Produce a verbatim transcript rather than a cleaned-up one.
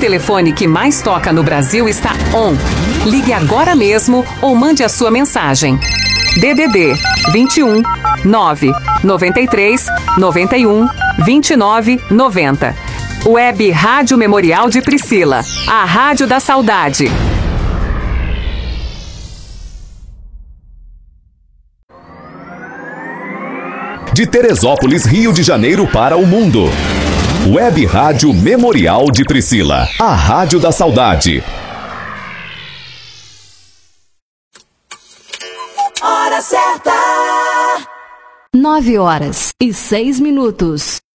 telefone que mais toca no Brasil está on. Ligue agora mesmo ou mande a sua mensagem. D D D vinte e um, nove, noventa e três, noventa e um, vinte e nove, noventa. Web Rádio Memorial de Priscila, a Rádio da Saudade. De Teresópolis, Rio de Janeiro para o mundo. Web Rádio Memorial de Priscila, a Rádio da Saudade. Hora certa. Nove horas e seis minutos.